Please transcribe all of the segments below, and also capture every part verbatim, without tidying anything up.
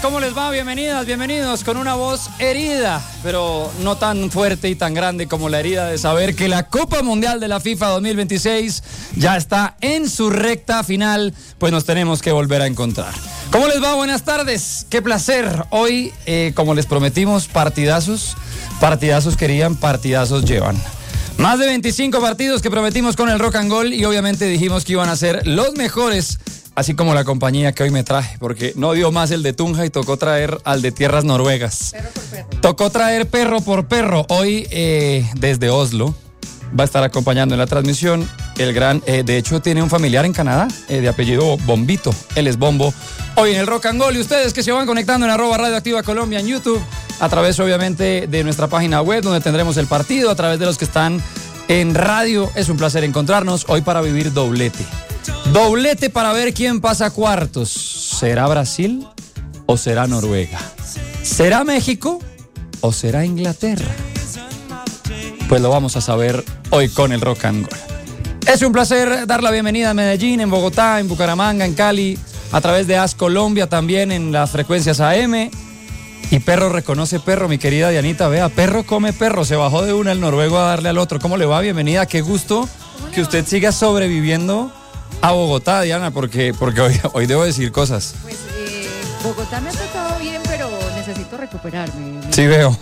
¿Cómo les va? Bienvenidas, bienvenidos con una voz herida, pero no tan fuerte y tan grande como la herida de saber que la Copa Mundial de la FIFA dos mil veintiséis ya está en su recta final, pues nos tenemos que volver a encontrar. ¿Cómo les va? Buenas tardes, qué placer. Hoy, eh, como les prometimos, partidazos, partidazos querían, partidazos llevan. Más de veinticinco partidos que prometimos con el Rock and Gold y obviamente dijimos que iban a ser los mejores, así como la compañía que hoy me traje, porque no dio más el de Tunja y tocó traer al de tierras noruegas. Perro por perro. Tocó traer perro por perro. Hoy eh, desde Oslo va a estar acompañando en la transmisión el gran, eh, de hecho tiene un familiar en Canadá eh, de apellido Bombito, él es Bombo. Hoy en el Rock and Gold y ustedes que se van conectando en arroba Radio Activa Colombia en YouTube, a través obviamente de nuestra página web donde tendremos el partido, a través de los que están en radio. Es un placer encontrarnos hoy para vivir doblete. Doblete para ver quién pasa a cuartos. ¿Será Brasil o será Noruega? ¿Será México o será Inglaterra? Pues lo vamos a saber hoy con el Rock and Gold. Es un placer dar la bienvenida a Medellín, en Bogotá, en Bucaramanga, en Cali, a través de As Colombia también en las frecuencias A M. Y perro reconoce perro, mi querida Dianita, vea, perro come perro, se bajó de una el noruego a darle al otro. ¿Cómo le va? Bienvenida, qué gusto que usted siga sobreviviendo a Bogotá, Diana, porque, porque hoy, hoy debo decir cosas. Pues eh, Bogotá me ha tratado bien, pero necesito recuperarme. Sí veo,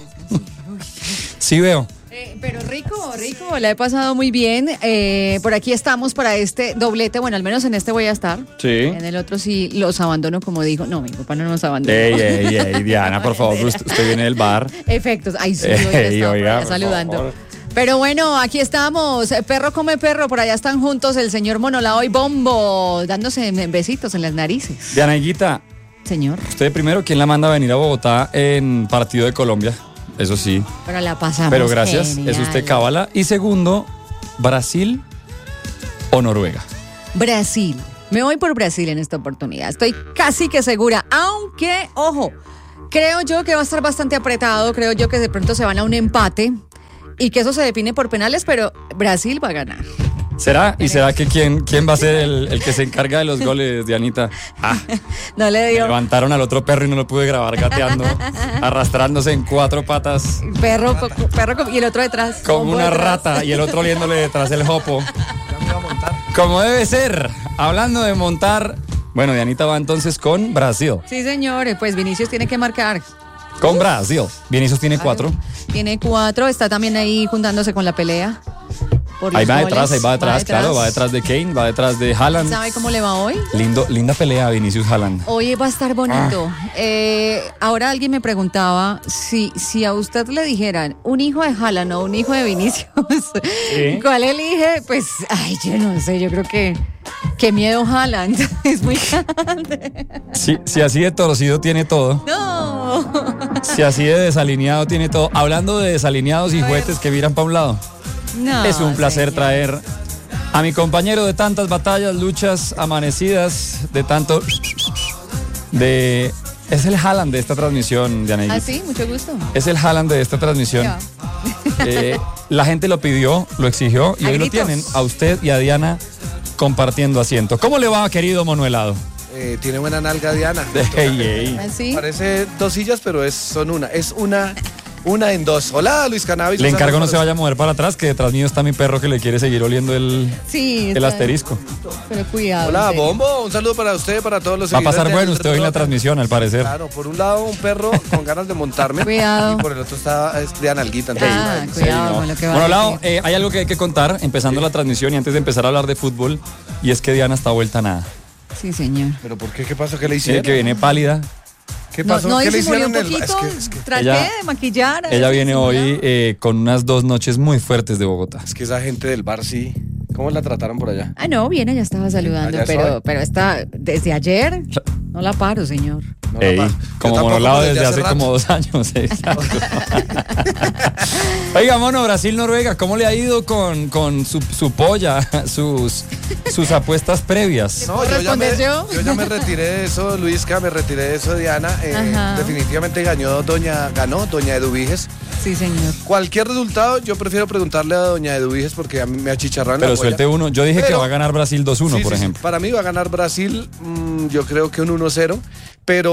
sí veo. Eh, pero rico, rico, la he pasado muy bien. Eh, por aquí estamos para este doblete, bueno, al menos en este voy a estar. Sí. En el otro sí los abandono, como dijo. No, mi papá no nos abandonó. Ey, ey, ey, Diana, por favor, usted, usted viene del bar. Efectos, ay, sí, Ey, hoy estaba oiga, por allá por saludando. favor. Pero bueno, aquí estamos, perro come perro, por allá están juntos el señor Monolao y Bombo, dándose besitos en las narices. Diana Higuita, Señor. usted primero, ¿quién la manda a venir a Bogotá en partido de Colombia? Eso sí. Pero la pasamos. Pero gracias, genial. es usted cábala. Y segundo, ¿Brasil o Noruega? Brasil. Me voy por Brasil en esta oportunidad. Estoy casi que segura, aunque, ojo, creo yo que va a estar bastante apretado, creo yo que de pronto se van a un empate y que eso se define por penales, pero Brasil va a ganar. ¿Será? ¿Y será que quién, quién va a ser el, el que se encarga de los goles, Dianita? Ah, No le digo. levantaron al otro perro y no lo pude grabar gateando, arrastrándose en cuatro patas Perro, co- perro co- y el otro detrás. como Bombo una detrás. rata y el otro oliéndole detrás el jopo. Como debe ser. Hablando de montar, bueno, Dianita va entonces con Brasil. Sí, señores, pues Vinicius tiene que marcar. Con Brasil. Vinicius tiene cuatro. Tiene cuatro, está también ahí juntándose con la pelea. por Ahí los va goles. detrás, ahí va detrás, claro, va detrás de Kane, va detrás de Haaland. ¿Sabe cómo le va hoy? Lindo, linda pelea Vinicius Haaland. Hoy va a estar bonito. Ah. Eh, ahora alguien me preguntaba si, si a usted le dijeran un hijo de Haaland o un hijo de Vinicius, ¿Sí? ¿cuál elige? Pues, ay, yo no sé, yo creo que qué miedo Haaland, es muy grande. Si, si así de torcido tiene todo, No. si así de desalineado tiene todo. Hablando de desalineados y juguetes que miran para un lado, No, es un placer señor. traer a mi compañero de tantas batallas, luchas amanecidas, de tanto... de Es el Haaland de esta transmisión, Diana. Ah, sí, mucho gusto. Es el Haaland de esta transmisión. Ya. Eh, la gente lo pidió, lo exigió y A hoy lo gritos. tienen a usted y a Diana compartiendo asiento. ¿Cómo le va, querido Mono Helado? Eh, tiene buena nalga Diana. Ey, ey. ¿Ah, sí? Parece dos sillas, pero es, son una. Es una, una en dos. Hola, Luis Cannabis. Le Un encargo saludo no se para vaya a mover para atrás, que detrás mío está mi perro que le quiere seguir oliendo el, Sí. el está- asterisco. Pero cuidado. Hola, en serio. Bombo. Un saludo para usted, para todos los Va a pasar seguidores bueno del usted hoy en la Rock. transmisión, al parecer. Claro, por un lado un perro con ganas de montarme. Cuidado. Y por el otro está es de analguita. entonces, Ah, ay, cuidado no. con lo que va Bueno, a Lau, decir. eh, hay algo que hay que contar empezando la transmisión y antes de empezar a hablar de fútbol, y es que Diana está vuelta a nada. Sí, señor. ¿Pero por qué? ¿Qué pasó? ¿Qué le Tiene hicieron? que viene pálida. ¿Qué No, pasó? no ¿Qué le disimulé hicieron? un en el- poquito, Es que, es, que, traté Ella- de maquillar. a Ella ver si viene disimulaba. hoy eh, con unas dos noches muy fuertes de Bogotá. es que esa gente del bar sí. ¿Cómo la trataron por allá? Ah, no, viene, ya estaba saludando, Allá pero, estoy. pero está desde ayer. No la paro, señor. No, Ey, papá. Yo como tampoco, monolado pero desde hace rato. como dos años. exacto. Oiga, mono, Brasil-Noruega, ¿cómo le ha ido con, con su, su polla, sus, sus apuestas previas? No, yo ya, me, ¿Responder yo? yo ya me retiré de eso, Luisca, me retiré de eso, Diana. Eh, Ajá. definitivamente ganó doña, ganó doña Eduviges. Sí, señor. Cualquier resultado, yo prefiero preguntarle a doña Eduviges porque a mí me achicharran Pero la polla. suelte uno. Yo dije que Pero- va a ganar Brasil dos uno, Sí, por sí, sí. ejemplo. Para mí va a ganar Brasil, mm, yo creo que un uno cero. Pero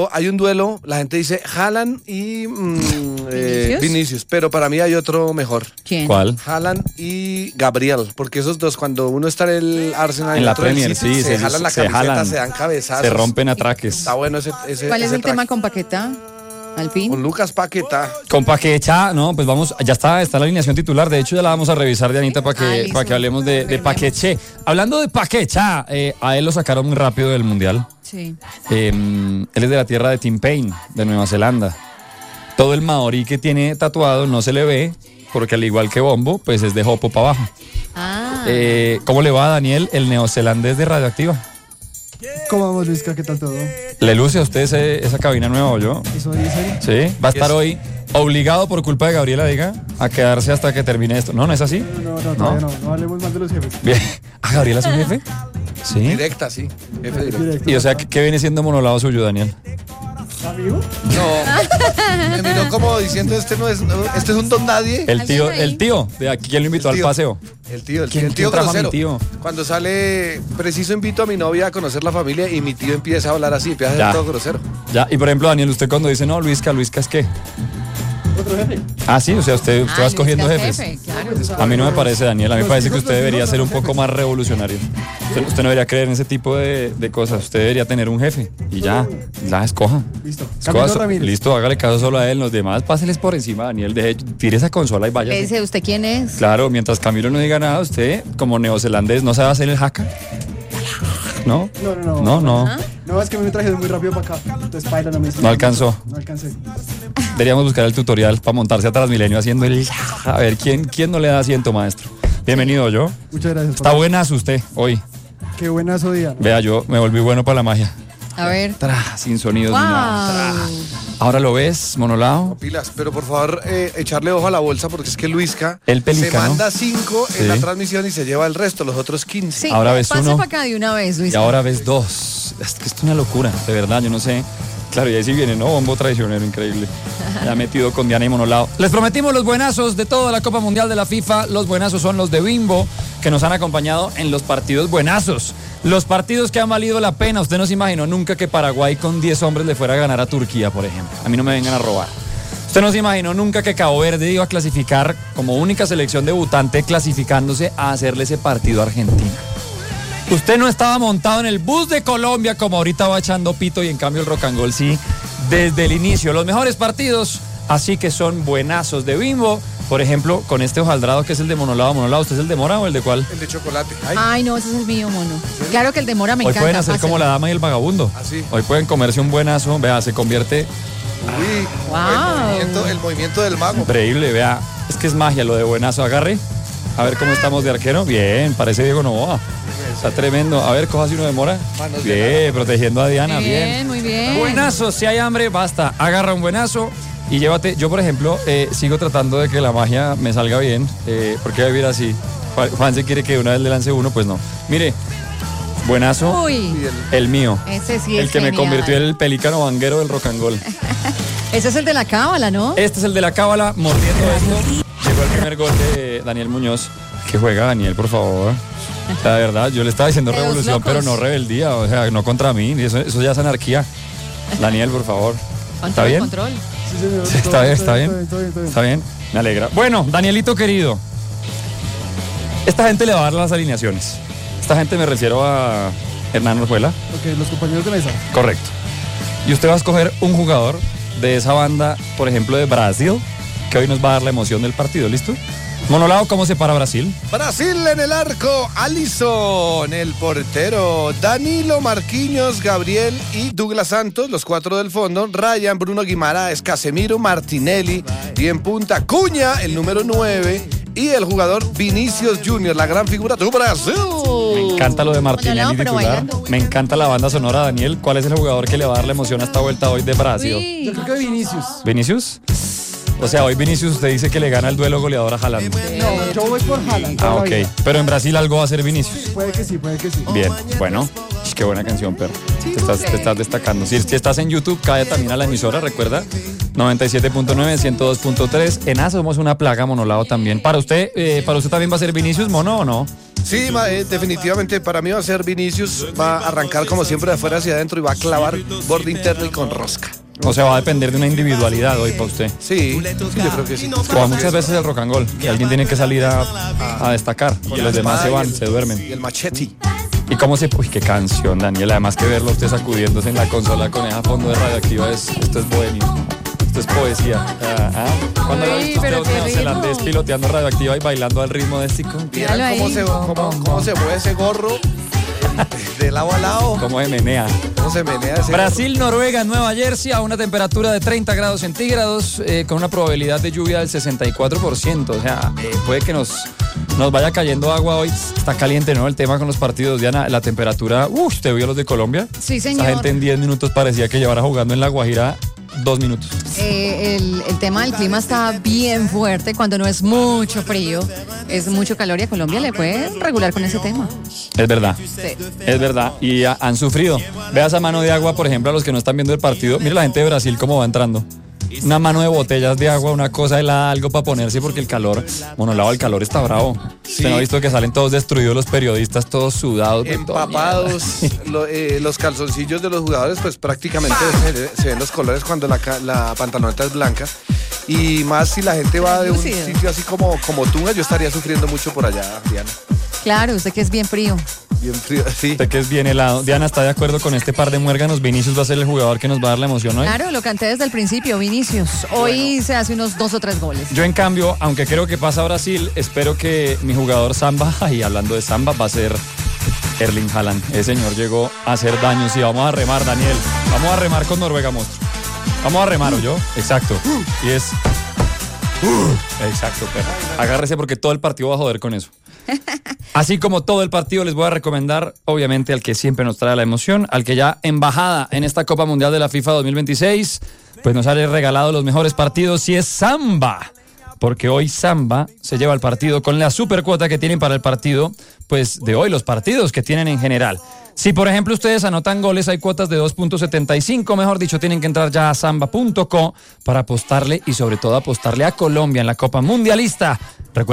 Pero hay un duelo, la gente dice Haaland y mm, eh, ¿Vinicius? Vinicius, pero para mí hay otro mejor. ¿Quién? ¿Cuál? Haaland y Gabriel, porque esos dos, cuando uno está en el Arsenal y En la otro en el Premier, City, sí, se, se- jalan la se camiseta, jalan. se dan cabezazos. Se rompen atraques. Está bueno ese, ese ¿Cuál es ese el track. tema con Paquetá? Al fin. Con Lucas Paquetá. Con Paquetá, no, pues vamos, ya está, está la alineación titular. De hecho, ya la vamos a revisar, Dianita, para Ah, que, listo. para que hablemos de, de Paquetá. Hablando de Paquetá, eh, a él lo sacaron muy rápido del Mundial. Sí. Eh, él es de la tierra de Tim Payne, de Nueva Zelanda. Todo el maorí que tiene tatuado no se le ve, porque al igual que Bombo, pues es de Jopo para abajo. Ah. Eh, ¿Cómo le va a Daniel, el neozelandés de Radioactiva? ¿Cómo vamos, Luisca? ¿Qué tal todo? ¿Le luce a usted ese- esa cabina nueva o yo? ¿Eso dice? Sí, va a estar hoy obligado por culpa de Gabriela, diga, a quedarse hasta que termine esto. ¿No, no es así? No, no, todavía no. No hablemos más de los jefes. Bien. ¿Ah, Gabriela es un jefe? Sí. Directa, sí. Jefe directo. Directo. Y o sea, ¿qué qué viene siendo monolado suyo, Daniel? ¿Amigo? No. Me miró como diciendo, este no es, no, este es un don nadie. El ¿Alguien tío, ahí? el tío, de aquí, ¿quién lo invitó El al tío. paseo? El tío, el tío, ¿Quién- el tío quién trajo a mi grosero. tío? Cuando sale, preciso invito a mi novia a conocer la familia y mi tío empieza a hablar así, empieza a Ya. ser todo grosero. Ya, y por ejemplo, Daniel, usted cuando dice, no, Luisca, ¿Luisca es qué? ¿Otro jefe? Ah, sí, o sea, usted, usted Ah, va escogiendo Luisca jefes. es jefe, claro. A mí no me parece, Daniel. A mí me Los parece que hijos, usted los debería hijos ser un son poco más revolucionario. Usted, usted no debería creer en ese tipo de, de cosas. Usted debería tener un jefe. Y ya, la escoja. Listo. Escoja Camilo so- Ramírez. listo, hágale caso solo a él. Los demás, páseles por encima, Daniel. Deje, tire esa consola y Le vaya. dice, ¿usted quién es? Claro, mientras Camilo no diga nada, usted, como neozelandés, ¿no sabe hacer el haka? ¿No? No, no, no. No, no. ¿Ah? No, es que me traje muy rápido para acá. Entonces, paila, no me No alcanzó. No alcancé. Deberíamos buscar el tutorial para montarse a Transmilenio haciendo el... A ver, ¿quién, quién no le da asiento, maestro? Bienvenido, yo. Muchas gracias. Está papá. buenazo usted hoy. Qué buenazo día. Vea, yo me volví bueno para la magia. A ver. Tra, sin sonidos ni nada. Wow. Ahora lo ves, monolado. Pilas, pero por favor, eh, echarle ojo a la bolsa porque es que Luisca El pelícano. se manda cinco Sí. en la transmisión y se lleva el resto, los otros quince. Sí, Ahora ves pase uno. para acá de una vez, Luis. Y ahora ves dos. Es que esto es una locura, de verdad, yo no sé. Claro, y ahí sí viene, ¿no? Bombo traicionero, increíble. Ya metido con Diana y Monolado. Les prometimos los buenazos de toda la Copa Mundial de la FIFA. Los buenazos son los de Bimbo, que nos han acompañado en los partidos buenazos. Los partidos que han valido la pena. Usted no se imaginó nunca que Paraguay con diez hombres le fuera a ganar a Turquía, por ejemplo. A mí no me vengan a robar. Usted no se imaginó nunca que Cabo Verde iba a clasificar como única selección debutante, clasificándose a hacerle ese partido a Argentina. Usted no estaba montado en el bus de Colombia como ahorita va echando pito y en cambio el Rock and Roll sí, desde el inicio. Los mejores partidos, así que son buenazos de Bimbo. Por ejemplo, con este hojaldrado que es el de Monolado. Monolado, ¿usted es el de Mora o el de cuál? El de chocolate. Ay, Ay, no, ese es el mío, mono. Claro que el de Mora me Hoy encanta. pueden hacer pásale. como la dama y el vagabundo. Ah, sí. Hoy pueden comerse un buenazo, vea, se convierte uy, Wow. el, movimiento, el movimiento del mago. increíble, vea. Es que es magia lo de buenazo. Agarre, a ver cómo estamos de arquero. Bien, parece Diego Novoa. Está tremendo. A ver, coja si uno de Mora. Manos de Bien, protegiendo a Diana, bien. Bien, muy bien. Buenazo, si hay hambre, basta. Agarra un buenazo y llévate. Yo, por ejemplo, eh, sigo tratando de que la magia me salga bien, eh, porque va a vivir así. Juan- Juan se quiere que una vez le lance uno, pues no. Mire, buenazo, Uy, el mío. ese sí es El que me genial. convirtió en el pelícano vanguero del rock and roll. Ese es el de la cábala, ¿no? Este es el de la cábala, mordiendo esto. Llegó el primer gol de Daniel Muñoz. Que juega Daniel, por favor. La verdad, yo le estaba diciendo De los revolución, locos. pero no rebeldía, o sea, no contra mí. Eso, eso ya es anarquía. Daniel, por favor. Control, ¿Está bien? control. Sí, señor. Sí, está Todo bien, está todo bien. todo todo bien, todo bien. Está bien, me alegra. Bueno, Danielito querido, esta gente le va a dar las alineaciones. Esta gente me refiero a Hernán Orjuela, Ok, los compañeros de mesa. correcto. Y usted va a escoger un jugador de esa banda, por ejemplo, de Brasil, que hoy nos va a dar la emoción del partido, ¿listo? Monolado, ¿cómo se para Brasil? Brasil en el arco, Alisson, el portero, Danilo, Marquinhos, Gabriel y Douglas Santos, los cuatro del fondo, Ryan, Bruno Guimaraes, Casemiro, Martinelli y en punta Cuña, el número nueve y el jugador Vinicius Junior, la gran figura de Brasil. Me encanta lo de Martinelli Monolado, pero titular. bailando. Me encanta la banda sonora, Daniel. ¿Cuál es el jugador que le va a dar la emoción a esta vuelta hoy de Brasil? Yo Uy. creo que Vinicius. ¿Vinicius? O sea, hoy Vinicius usted dice que le gana el duelo goleador a Haaland. No, yo voy por Haaland. Ah, toda la ok. vida. Pero en Brasil algo va a ser Vinicius. Puede que sí, puede que sí. Bien, bueno. Ish, qué buena canción, perro. Te estás, te estás destacando. Si, si estás en YouTube, cae también a la emisora, recuerda. noventa y siete punto nueve, ciento dos punto tres. En A somos una plaga, Monolado también. ¿Para usted eh, para usted también va a ser Vinicius, mono o no? Sí, ma, eh, definitivamente para mí va a ser Vinicius, va a arrancar como siempre de afuera hacia adentro y va a clavar borde interno y con rosca. O sea, va a depender de una individualidad hoy para usted. Sí, sí, yo creo que sí. Como muchas veces el rock and roll, que alguien tiene que salir a, a destacar y los demás se van, se duermen. Y el machete. ¿Y cómo se...? Uy, qué canción, Daniel. Además que verlo usted sacudiéndose en la consola con esa fondo de Radioactiva, es, esto es bohemio. Esto es poesía. Ah, ¿ah? ¿Cuándo la Uy, viste pero usted qué neozelandés ritmo. piloteando Radioactiva y bailando al ritmo de este? Vieran Míralo cómo ahí. se, cómo, cómo se mueve ese gorro de lado a lado. ¿Cómo se menea? ¿Cómo se menea ese Brasil, Noruega, Nueva Jersey a una temperatura de treinta grados centígrados eh, con una probabilidad de lluvia del sesenta y cuatro por ciento. O sea, eh, puede que nos, nos vaya cayendo agua hoy. Está caliente, ¿no? El tema con los partidos, Diana. La temperatura, uff, ¿usted vio los de Colombia? Sí, Esa señor. gente en diez minutos parecía que llevara jugando en La Guajira dos minutos. Eh, el, el tema del clima está bien fuerte. Cuando no es mucho frío, es mucho calor y a Colombia le puede regular con ese tema. Es verdad. Sí. Es verdad, y ha- han sufrido. Vea esa mano de agua, por ejemplo, a los que no están viendo el partido. Mire la gente de Brasil cómo va entrando. Una mano de botellas de agua, una cosa helada, algo para ponerse porque el calor, bueno, el lado del calor está bravo. Usted no ha visto que salen todos destruidos los periodistas, todos sudados. de toda empapados, lo- eh, los calzoncillos de los jugadores, pues prácticamente se, se ven los colores cuando la, ca- la pantaloneta es blanca. Y más si la gente va de un Lúcido. sitio así como, como Tunga, yo estaría sufriendo mucho por allá, Diana. Claro, usted que es bien frío. Bien frío, sí. Usted que es bien helado. Diana, ¿está de acuerdo con este par de muérganos? Vinicius va a ser el jugador que nos va a dar la emoción hoy. Claro, lo canté desde el principio, Vinicius. Hoy se hace unos dos o tres goles. Yo, en cambio, aunque creo que pasa Brasil, espero que mi jugador Samba, y hablando de Samba, va a ser Erling Haaland. Ese señor llegó a hacer daño. Sí, vamos a remar, Daniel. Vamos a remar con Noruega, monstruo. Vamos a remar, ¿o yo? Exacto. Y es... Exacto, perro. Agárrese porque todo el partido va a joder con eso. Así como todo el partido, les voy a recomendar, obviamente, al que siempre nos trae la emoción, al que ya embajada en esta Copa Mundial de la FIFA dos mil veintiséis, pues nos ha regalado los mejores partidos, y es Samba. Porque hoy Samba se lleva el partido con la super cuota que tienen para el partido, pues de hoy, los partidos que tienen en general. Si, por ejemplo, ustedes anotan goles, hay cuotas de dos punto setenta y cinco, mejor dicho, tienen que entrar ya a samba punto co para apostarle y sobre todo apostarle a Colombia en la Copa Mundialista. Recuerden